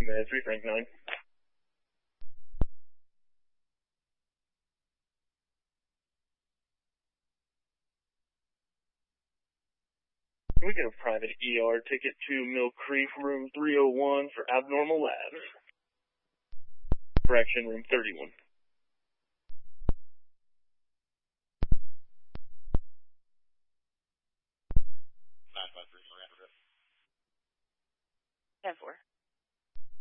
3 Frank 9. Can we get a private ER ticket to Mill Creek, room 301 for abnormal labs? Correction, room 31. 953, sorry, after 10-4.